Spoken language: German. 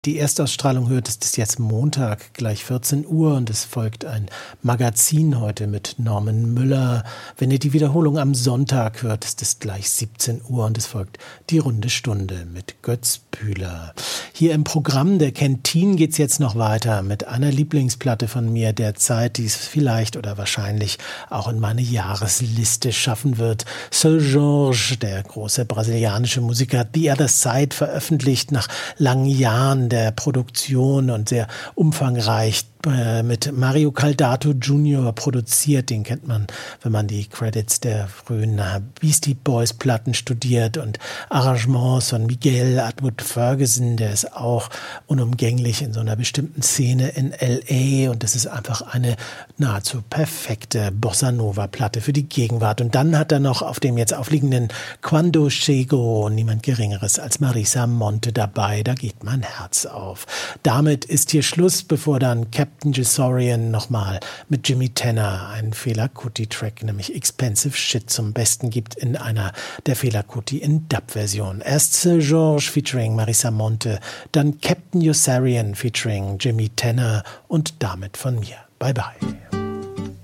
Die Erstausstrahlung hört, es ist jetzt Montag, gleich 14 Uhr und es folgt ein Magazin heute mit Norman Müller. Wenn ihr die Wiederholung am Sonntag hört, es ist gleich 17 Uhr und es folgt die Runde Stunde mit Götz Bühler. Hier im Programm der Canteen geht's jetzt noch weiter mit einer Lieblingsplatte von mir der Zeit, die es vielleicht oder wahrscheinlich auch in meine Jahresliste schaffen wird. Seu Jorge, der große brasilianische Musiker, hat The Other Side veröffentlicht nach langen Jahren der Produktion und sehr umfangreich mit Mario Caldato Jr. produziert. Den kennt man, wenn man die Credits der frühen Beastie Boys Platten studiert, und Arrangements von Miguel Atwood Ferguson, der ist auch unumgänglich in so einer bestimmten Szene in L.A. und das ist einfach eine nahezu perfekte Bossa Nova Platte für die Gegenwart. Und dann hat er noch auf dem jetzt aufliegenden Quando Chego niemand Geringeres als Marisa Monte dabei. Da geht mein Herz auf. Damit ist hier Schluss, bevor dann Captain Jesorian nochmal mit Jimmy Tenor einen Fela Kuti-Track, nämlich Expensive Shit, zum Besten gibt in einer der Fela Kuti in Dub-Version. Erst Seu Jorge featuring Marisa Monte, dann Captain Jesorian featuring Jimmy Tenor und damit von mir. Bye bye.